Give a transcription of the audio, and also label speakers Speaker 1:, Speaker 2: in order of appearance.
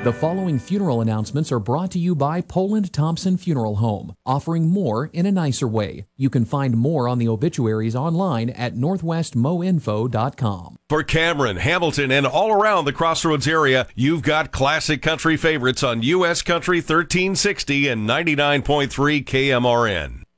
Speaker 1: The following funeral announcements are brought to you by Poland Thompson Funeral Home, offering more in a nicer way. You can find more on the obituaries online at northwestmoinfo.com.
Speaker 2: For Cameron, Hamilton, and all around the Crossroads area, you've got classic country favorites on U.S. Country 1360 and 99.3 KMRN.